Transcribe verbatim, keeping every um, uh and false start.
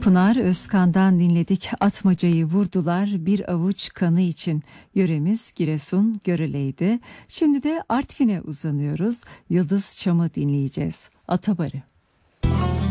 Pınar Özkan'dan dinledik. Atmacayı vurdular bir avuç kanı için. Yöremiz Giresun Görele'ydi. Şimdi de Artvin'e uzanıyoruz. Yıldız Çam'ı dinleyeceğiz. Atabarı.